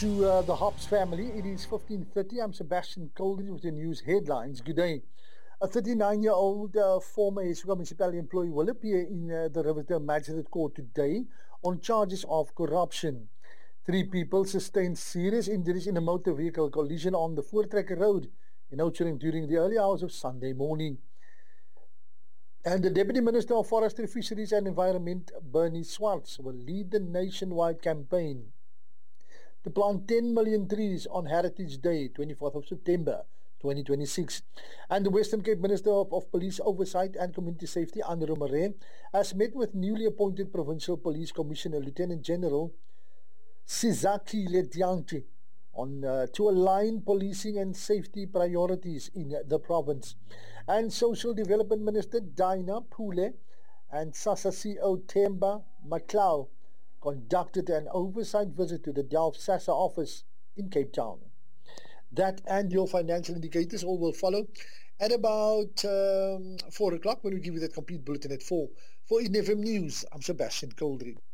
To the Hobbs family. It is 15:30. I'm Sebastian Coldry with the news headlines. Good day. A 39-year-old former Eshowe municipality employee will appear in the Riversdale Magistrate Court today on charges of corruption. 3 people sustained serious injuries in a motor vehicle collision on the Voortrekker Road in Oudtshoorn during the early hours of Sunday morning. And the Deputy Minister of Forestry, Fisheries and Environment, Bernie Swartz, will lead the nationwide campaign to plant 10 million trees on Heritage Day, 24th of September, 2026. And the Western Cape Minister of Police Oversight and Community Safety, Andrew Murray, has met with newly appointed Provincial Police Commissioner Lieutenant General Sizaki Letianti to align policing and safety priorities in the province. And Social Development Minister Dinah Pule and SASSA CEO Themba Maclau conducted an oversight visit to the Delft SASSA office in Cape Town. That and your financial indicators all will follow at about 4 o'clock when we give you that complete bulletin at 4. For INFM News, I'm Sebastian Coldry.